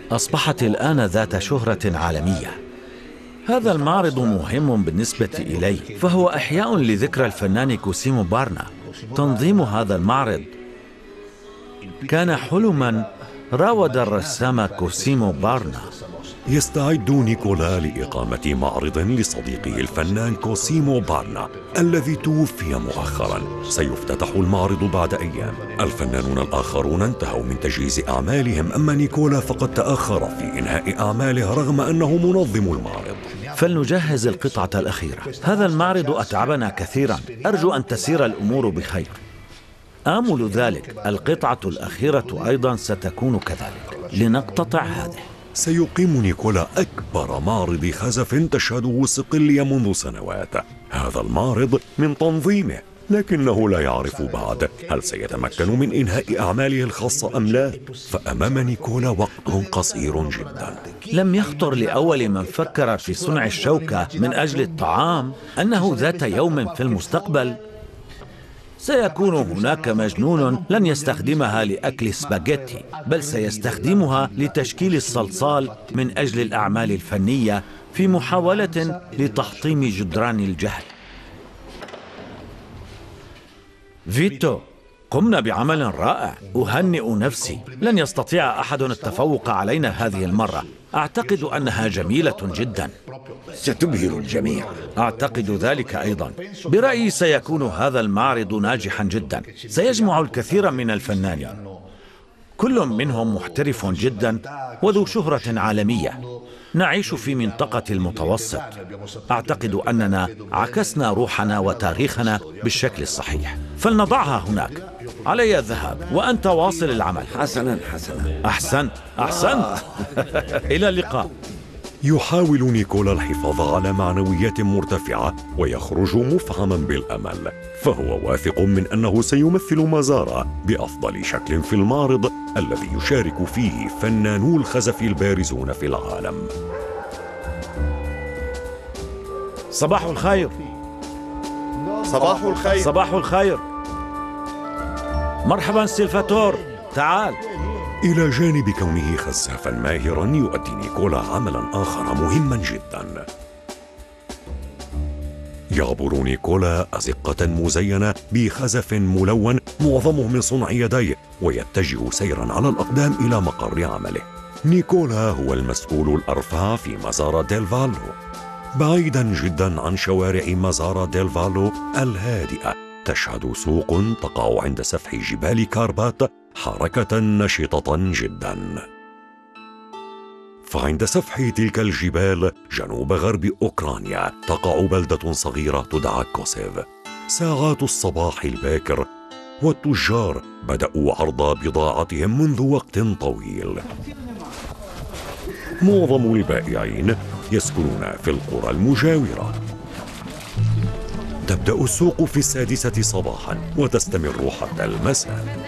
أصبحت الآن ذات شهرة عالمية. هذا المعرض مهم بالنسبة إلي، فهو إحياء لذكرى الفنان كوسيمو بارنا. تنظيم هذا المعرض كان حلما راود الرسام كوسيمو بارنا. يستعد نيكولا لإقامة معرض لصديقه الفنان كوسيمو بارنا الذي توفي مؤخرا. سيفتتح المعرض بعد أيام. الفنانون الآخرون انتهوا من تجهيز أعمالهم، أما نيكولا فقد تأخر في إنهاء أعماله رغم أنه منظم المعرض. فلنجهز القطعة الأخيرة. هذا المعرض أتعبنا كثيرا، أرجو أن تسير الأمور بخير. آمل ذلك. القطعة الأخيرة أيضا ستكون كذلك. لنقتطع هذه. سيقيم نيكولا أكبر معرض خزف تشهده صقلية منذ سنوات. هذا المعرض من تنظيمه، لكنه لا يعرف بعد هل سيتمكن من إنهاء أعماله الخاصة أم لا. فأمام نيكولا وقت قصير جدا. لم يخطر لأول من فكر في صنع الشوكة من أجل الطعام أنه ذات يوم في المستقبل سيكون هناك مجنون لن يستخدمها لأكل سباغيتي، بل سيستخدمها لتشكيل الصلصال من أجل الأعمال الفنية في محاولة لتحطيم جدران الجهل. فيتو، قمنا بعمل رائع. أهنئ نفسي. لن يستطيع أحد التفوق علينا هذه المرة. أعتقد أنها جميلة جدا. ستبهر الجميع. أعتقد ذلك أيضا. برأيي سيكون هذا المعرض ناجحا جدا. سيجمع الكثير من الفنانين، كل منهم محترف جدا وذو شهرة عالمية. نعيش في منطقة المتوسط. أعتقد أننا عكسنا روحنا وتاريخنا بالشكل الصحيح. فلنضعها هناك. علي الذهاب وأنت واصل العمل. حسنا. أحسنت. إلى اللقاء. يحاول نيكولا الحفاظ على معنويات مرتفعة ويخرج مفعما بالأمل، فهو واثق من أنه سيمثل مزارا بأفضل شكل في المعرض الذي يشارك فيه فنانو الخزف البارزون في العالم. صباح الخير. صباح الخير. مرحبا سيلفاتور، تعال. إلى جانب كونه خزافا ماهرا، يؤدي نيكولا عملا آخر مهما جدا. يعبر نيكولا أزقة مزينة بخزف ملون معظمه من صنع يديه، ويتجه سيرا على الأقدام إلى مقر عمله. نيكولا هو المسؤول الأرفع في مزارا ديل فالو، بعيدا جدا عن شوارع مزارا ديل فالو الهادئة. تشهد سوق تقع عند سفح جبال كاربات حركة نشطة جدا. فعند سفح تلك الجبال جنوب غرب أوكرانيا تقع بلدة صغيرة تدعى كوسيف. ساعات الصباح الباكر والتجار بدأوا عرض بضاعتهم منذ وقت طويل. معظم البائعين يسكنون في القرى المجاورة. تبدأ السوق في 6 صباحا وتستمر حتى المساء.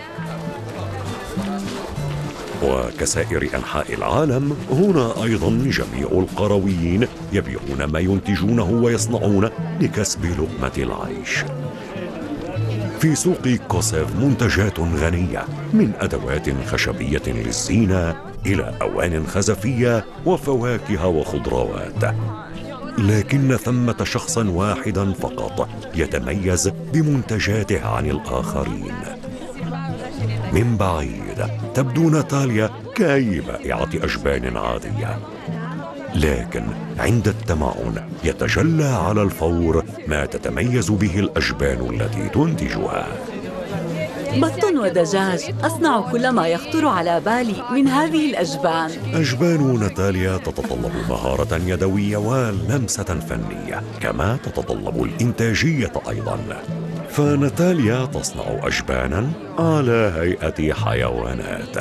وكسائر أنحاء العالم، هنا أيضا جميع القرويين يبيعون ما ينتجونه ويصنعون لكسب لقمة العيش. في سوق كوسيف منتجات غنية، من أدوات خشبية للزينة إلى أوان خزفية وفواكه وخضروات. لكن ثمة شخصا واحدا فقط يتميز بمنتجاته عن الآخرين. من بعيد تبدو ناتاليا كأي بائعة أجبان عادية، لكن عند التمعن يتجلى على الفور ما تتميز به الأجبان التي تنتجها. بط ودجاج، أصنع كل ما يخطر على بالي من هذه الأجبان. أجبان ناتاليا تتطلب مهارة يدوية ولمسة فنية، كما تتطلب الإنتاجية أيضا. فناتاليا تصنع أجبانا على هيئة حيوانات.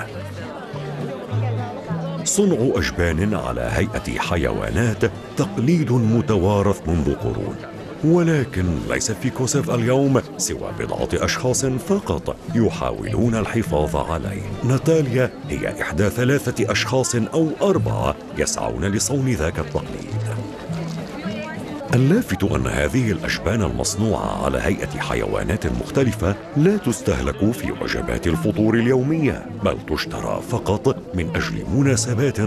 صنع أجبان على هيئة حيوانات تقليد متوارث منذ قرون، ولكن ليس في كوسيف اليوم سوى بضعة أشخاص فقط يحاولون الحفاظ عليه. ناتاليا هي إحدى 3 أشخاص أو 4 يسعون لصون ذاك التقليد. اللافت أن هذه الأجبان المصنوعة على هيئة حيوانات مختلفة لا تستهلك في وجبات الفطور اليومية، بل تشترى فقط من أجل مناسبات